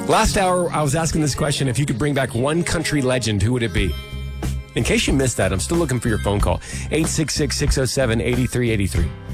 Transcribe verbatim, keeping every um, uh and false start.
Last hour, I was asking this question. If you could bring back one country legend, who would it be? In case you missed that, I'm still looking for your phone call. eight six six, six oh seven, eight three eight three.